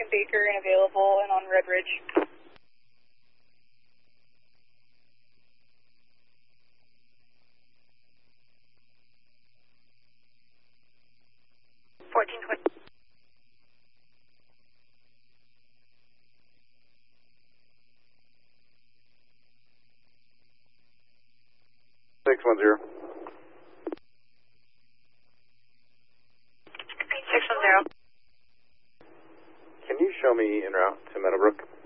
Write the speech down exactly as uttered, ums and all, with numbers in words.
in Baker and available and on Red Ridge. fourteen twenty. six one zero. six one zero. Can you show me en route to Meadowbrook?